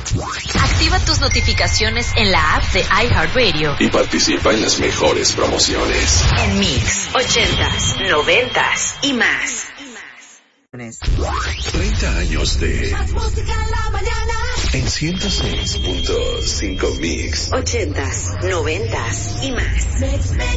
Activa tus notificaciones en la app de iHeartRadio y participa en las mejores promociones. En Mix, 80s, 90s y más. 30 años de Más música en la mañana. En 106.5 Mix. 80s, 90s y más. Mix, mix.